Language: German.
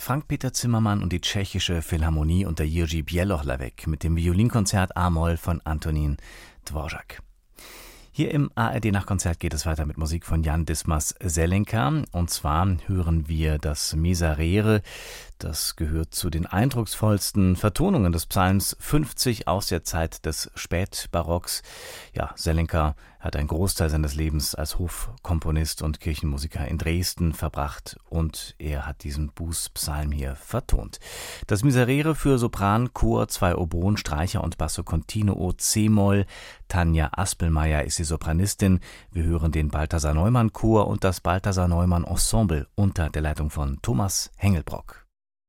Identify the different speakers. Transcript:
Speaker 1: Frank-Peter Zimmermann und die Tschechische Philharmonie unter Jiří Bělohlavek mit dem Violinkonzert A-Moll von Antonín Dvořák. Hier im ARD-Nachtkonzert geht es weiter mit Musik von Jan Dismas Zelenka. Und zwar hören wir das Miserere. Das gehört zu den eindrucksvollsten Vertonungen des Psalms 50 aus der Zeit des Spätbarocks. Ja, Zelenka hat einen Großteil seines Lebens als Hofkomponist und Kirchenmusiker in Dresden verbracht und er hat diesen Bußpsalm hier vertont. Das Miserere für Sopran, Chor, 2 Oboen, Streicher und Basso Continuo C-Moll. Tanja Aspelmeier ist die Sopranistin. Wir hören den Balthasar Neumann Chor und das Balthasar Neumann Ensemble unter der Leitung von Thomas Hengelbrock.